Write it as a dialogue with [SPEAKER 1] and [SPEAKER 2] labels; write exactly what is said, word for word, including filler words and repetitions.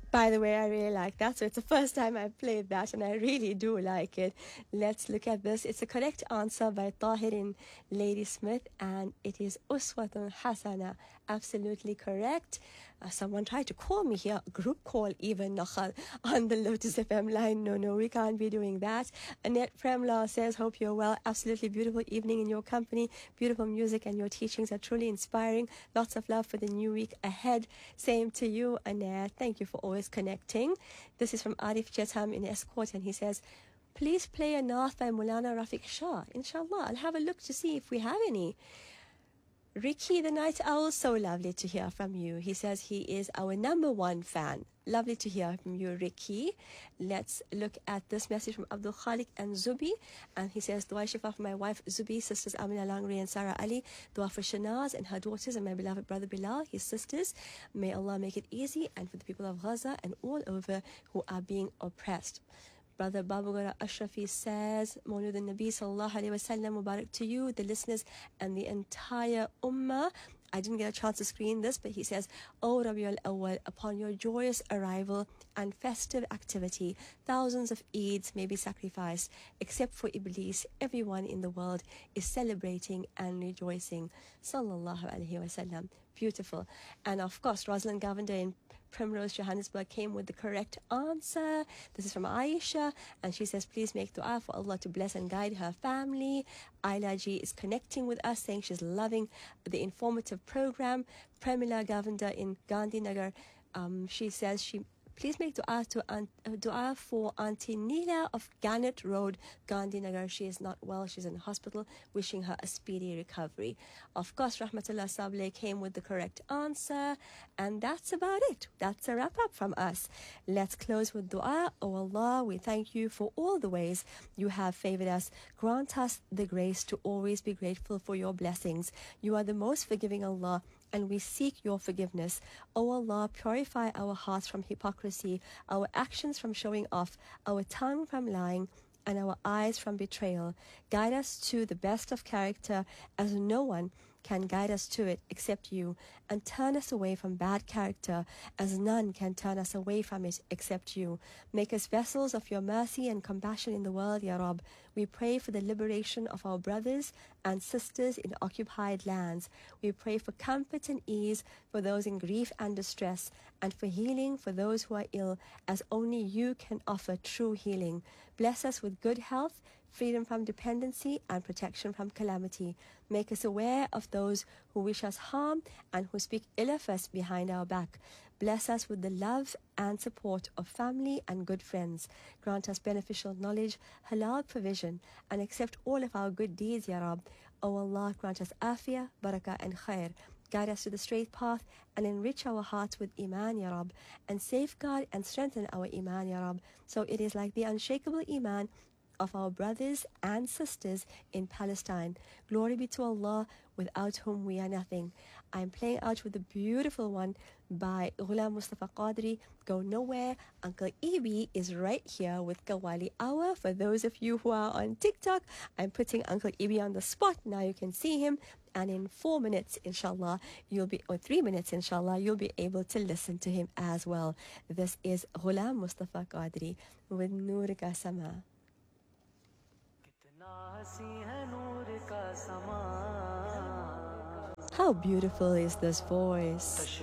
[SPEAKER 1] By the way, I really like that. So it's the first time I've played that, and I really do like it. Let's look at this. It's a correct answer by Tahirin Ladysmith, and it is Uswatun Hasana. Absolutely correct. Uh, someone tried to call me here, group call even, Nakhal, on the Lotus F M line. No, no, we can't be doing that. Annette Premla says, hope you're well. Absolutely beautiful evening in your company. Beautiful music, and your teachings are truly inspiring. Lots of love for the new week ahead. Same to you, Annette. Thank you for always connecting. This is from Arif Chetam in Escort, and he says, please play a Nath by Mulana Rafiq Shah. Inshallah, I'll have a look to see if we have any. Ricky the Night Owl, so lovely to hear from you. He says he is our number one fan. Lovely to hear from you, Ricky. Let's look at this message from Abdul Khalik and Zubi. And he says, Dua Shifa for my wife Zubi, sisters Amina Langri and Sarah Ali. Dua for Shanaz and her daughters, and my beloved brother Bilal, his sisters. May Allah make it easy, and for the people of Gaza and all over who are being oppressed. Brother Babugara Ashrafi says, Mawlud al-Nabi sallallahu alayhi wa sallam, Mubarak to you, the listeners, and the entire Ummah. I didn't get a chance to screen this, but he says, O Rabi al-Awwal, upon your joyous arrival and festive activity, thousands of Eids may be sacrificed. Except for Iblis, everyone in the world is celebrating and rejoicing. Sallallahu alayhi wa sallam. Beautiful. And of course, Rosalind Govender in Primrose, Johannesburg, came with the correct answer. This is from Aisha, and she says, please make dua for Allah to bless and guide her family. Ayla G is connecting with us, saying she's loving the informative program. Premila Govender in Gandhinagar, um, she says she please make dua to uh, dua for Auntie Neela of Gannett Road, Gandhinagar. She is not well. She's in hospital. Wishing her a speedy recovery. Of course, Rahmatullah Sableh came with the correct answer. And that's about it. That's a wrap up from us. Let's close with dua. Oh Allah, we thank you for all the ways you have favored us. Grant us the grace to always be grateful for your blessings. You are the most forgiving Allah, and we seek your forgiveness. O Allah, purify our hearts from hypocrisy, our actions from showing off, our tongue from lying, and our eyes from betrayal. Guide us to the best of character, as no one can guide us to it except you, and turn us away from bad character, as none can turn us away from it except you. Make us vessels of your mercy and compassion in the world, Ya Rab. We pray for the liberation of our brothers and sisters in occupied lands. We pray for comfort and ease for those in grief and distress, and for healing for those who are ill, as only you can offer true healing. Bless us with good health, freedom from dependency, and protection from calamity. Make us aware of those who wish us harm and who speak ill of us behind our back. Bless us with the love and support of family and good friends. Grant us beneficial knowledge, halal provision, and accept all of our good deeds, Ya Rab. O Allah, grant us afiyah, barakah, and khair. Guide us to the straight path and enrich our hearts with Iman, Ya Rab, and safeguard and strengthen our Iman, Ya Rab, so it is like the unshakable Iman of our brothers and sisters in Palestine. Glory be to Allah, without whom we are nothing. I'm playing out with the beautiful one by Ghulam Mustafa Qadri, Go Nowhere. Uncle Ebi is right here with Kawali Hour. For those of you who are on TikTok, I'm putting Uncle Ebi on the spot. Now you can see him. And in four minutes, inshallah, you'll be, or three minutes, inshallah, you'll be able to listen to him as well. This is Ghulam Mustafa Qadri with Noor Ka Sama. How beautiful is this voice?